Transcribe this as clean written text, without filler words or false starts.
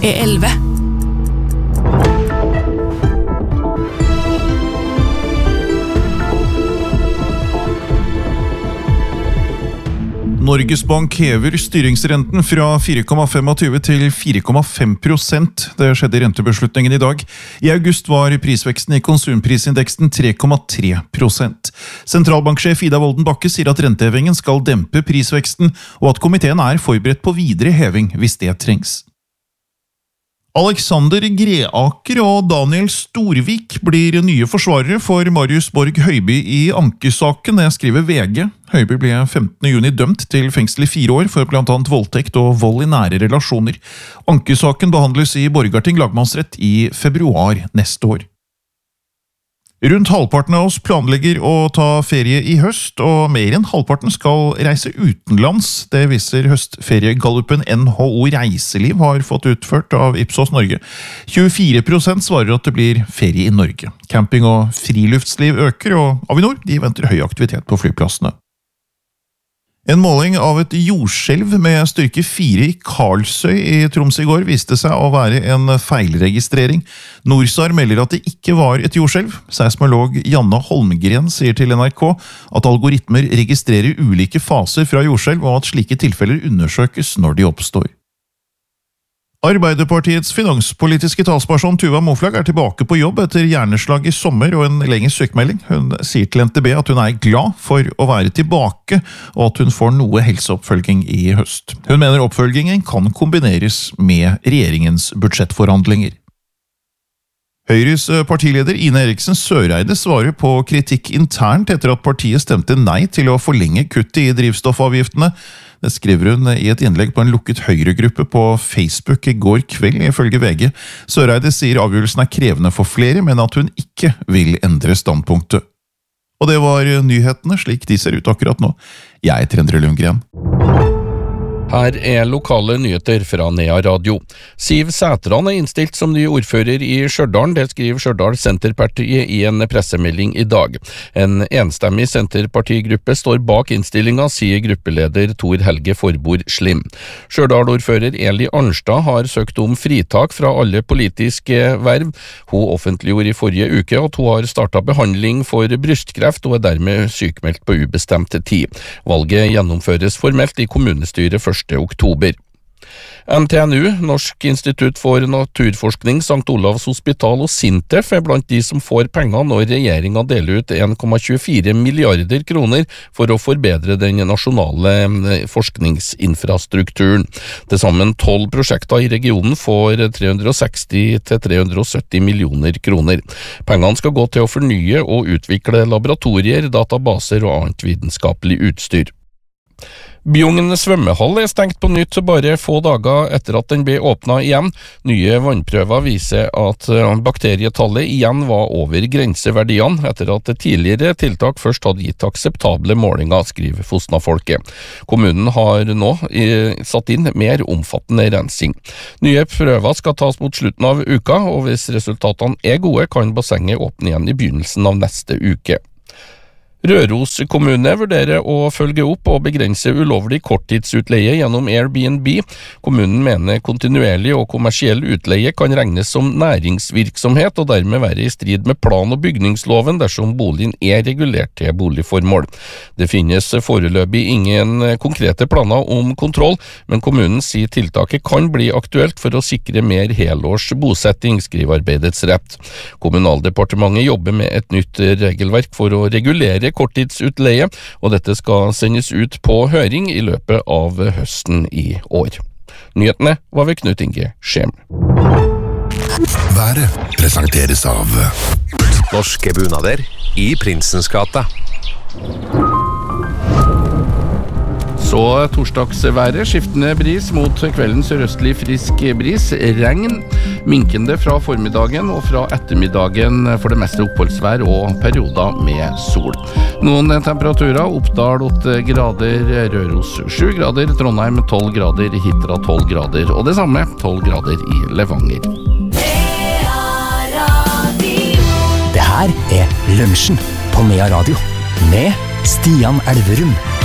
er 11. Norges Bank hever styringsrenten fra 4,25 til 4,5%. Det skjedde i rentebeslutningen i dag. I august var prisveksten i konsumprisindeksen 3,3%. Sentralbanksjef Ida Wolden Bakke sier at rentehevingen skal dempe prisveksten, og at komiteen er forberedt på videre heving hvis det trengs. Alexander Greaker og Daniel Storvik blir nye forsvarere for Marius Borg Høiby i ankesaken, det skriver VG. Høiby ble 15. juni dømt til fengsel i 4 år for blant annet voldtekt og vold i nære relasjoner. Ankesaken behandles i Borgarting lagmannsrett i februar neste år. Rundt halvparten av oss planlegger å ta ferie i høst, og mer enn halvparten skal reise utenlands. Det viser høstferiegallupen NHO Reiseliv har fått utført av Ipsos Norge. 24% svarer at det blir ferie i Norge. Camping og friluftsliv øker, og Avinor de venter høy aktivitet på flyplassene. En måling av et jordskjelv med styrke 4 i Karlsøy i Troms i går viste seg å være en feilregistrering. Norsar melder at det ikke var et jordskjelv. Seismolog Janne Holmgren sier til NRK at algoritmer registrerer ulike faser fra jordskjelv, og at slike tilfeller undersøkes når de oppstår. Arbeiderpartiets finanspolitiske talsperson Tuva Moflag er tilbake på jobb etter hjerneslag i sommer og en lengre sykemelding. Hun sier til NTB at hun er glad for å være tilbake, og at hun får noe helseoppfølging i høst. Hun mener oppfølgingen kan kombineres med regjeringens budsjettforhandlinger. Høyres partileder Ine Eriksen Søreide svarer på kritikk internt etter at partiet stemte nei til å forlenge kuttet i drivstoffavgiftene. Det skriver hun i et innlegg på en lukket Høyre-gruppe på Facebook i går kveld, ifølge VG. Søreide sier avgjørelsen er krevende for flere, men at hun ikke vil endre standpunktet. Og det var nyhetene slik de ser ut akkurat nå. Jeg heter Endre Lundgren. Her er lokale nyheter fra Nea Radio. Siv Sætran er innstilt som ny ordfører i Stjørdal, det skriver Stjørdal Senterpartiet i en pressemelding i dag. En enstemmig senterpartigruppe står bak innstillinga, sier gruppeleder Tor Helge Forbord Slim. Stjørdal-ordfører Eli Arnstad har søkt om fritak fra alle politiske verv. Hun offentliggjorde i forrige uke at hun har startet behandling for brystkreft og er dermed sykmeldt på ubestemt tid. Valget gjennomføres formelt i kommunestyret 1. oktober. NTNU, Norsk institutt for naturforskning, St. Olavs hospital og Sintef er blant de som får penger når regjeringen deler ut 1,24 milliarder kroner for å forbedre den nasjonale forskningsinfrastrukturen. Til sammen 12 prosjekter i regionen får 360–370 millioner kroner. Pengene skal gå til å fornye og utvikle laboratorier, databaser og annet vitenskapelig utstyr. Bjugn svømmehall er stengt på nytt bare få dager etter at den ble åpnet igjen. Nye vannprøver viser at bakterietallet igjen var over grenseverdiene, etter at tidligere tiltak først hadde gitt akseptable målinger, skriver Fosna-folket. Kommunen har nå satt inn mer omfattende rensing. Nye prøver skal tas mot slutten av uka, og hvis resultatene er gode, kan bassenget åpne igjen i begynnelsen av neste uke. Røros kommune vurderer å følge opp og begrense ulovlig korttidsutleie gjennom Airbnb. Kommunen mener kontinuerlig og kommersiell utleie kan regnes som næringsvirksomhet og dermed være i strid med plan- og bygningsloven dersom boligen er regulert til boligformål. Det finnes foreløpig ingen konkrete planer om kontroll, men kommunen sier tiltaket kan bli aktuelt for å sikre mer helårs bosetting, skriver Arbeidets Rett. Kommunaldepartementet jobber med et nytt regelverk for å regulere korttidsutleie, og dette skal sendes ut på høring i løpet av høsten i år. Nyhetene var ved Knut Inge Skjem. Været presenteres av Norske bunader i Prinsens gate. Så torsdagsværet, skiftende bris mot kvelden sørøstlig frisk bris, regn, minkende fra formiddagen og fra ettermiddagen for det meste oppholdsvær og perioder med sol. Noen temperaturer, Oppdal 8 grader, Røros 7 grader, Trondheim 12 grader, Hitra 12 grader, og det samme 12 grader i Levanger. Det her er Lunsjen på Nea Radio med Stian Elverum.